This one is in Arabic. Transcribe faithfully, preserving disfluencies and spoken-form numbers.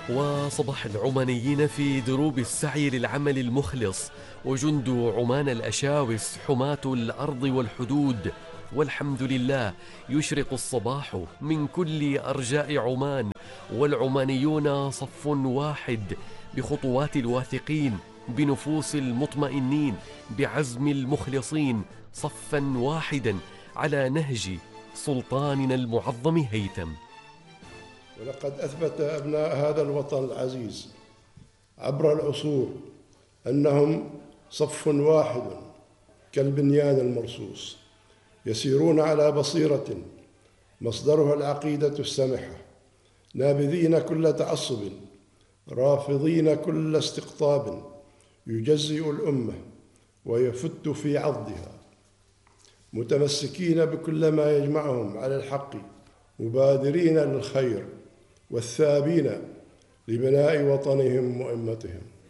وصباح العمانيين في دروب السعي للعمل المخلص، وجند عمان الأشاوس حماة الأرض والحدود. والحمد لله يشرق الصباح من كل أرجاء عمان، والعمانيون صف واحد، بخطوات الواثقين، بنفوس المطمئنين، بعزم المخلصين، صفا واحدا على نهج سلطاننا المعظم هيثم. ولقد أثبت أبناء هذا الوطن العزيز عبر العصور أنهم صف واحد كالبنيان المرصوص، يسيرون على بصيرة مصدرها العقيدة السمحة، نابذين كل تعصب، رافضين كل استقطاب يجزئ الأمة ويفت في عضدها، متمسكين بكل ما يجمعهم على الحق، مبادرين للخير والثابين لبناء وطنهم وأمتهم.